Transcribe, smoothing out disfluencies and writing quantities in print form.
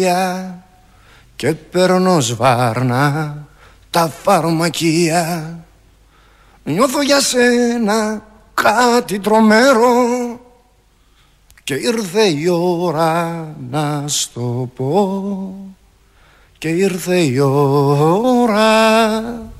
και παίρνω σβάρνα τα φαρμακεία. Νιώθω για σένα κάτι τρομερό και ήρθε η ώρα να στο πω. Και ήρθε η ώρα